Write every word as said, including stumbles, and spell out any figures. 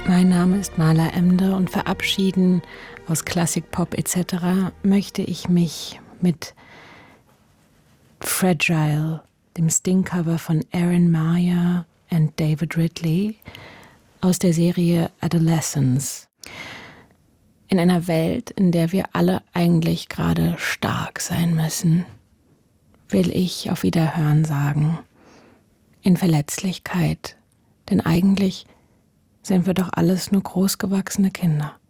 Mein Name ist Marla Emder und verabschieden aus Classic Pop et cetera möchte ich mich mit Fragile, dem Sting-Cover von Aaron Maher und David Ridley aus der Serie Adolescence. In einer Welt, in der wir alle eigentlich gerade stark sein müssen, will ich auf Wiederhören sagen. In Verletzlichkeit, denn eigentlich sind wir doch alles nur großgewachsene Kinder.